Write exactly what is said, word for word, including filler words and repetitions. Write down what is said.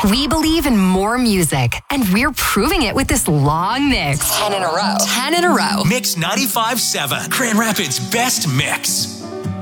We believe in more music, and we're proving it with this long mix. Ten in a row. Ten in a row. Mix ninety-five point seven, Grand Rapids' best mix.